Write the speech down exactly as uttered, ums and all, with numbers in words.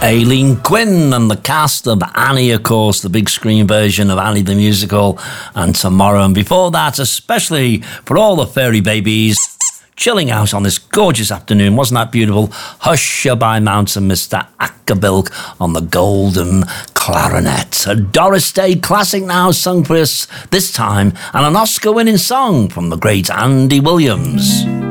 Aileen Quinn and the cast of Annie, of course, the big screen version of Annie the Musical, and Tomorrow. And before that, especially for all the fairy babies chilling out on this gorgeous afternoon. Wasn't that beautiful? Hush by Mountain, Mister Ackerbilk on the golden clarinet. A Doris Day classic now, sung for us this time, and an Oscar-winning song from the great Andy Williams.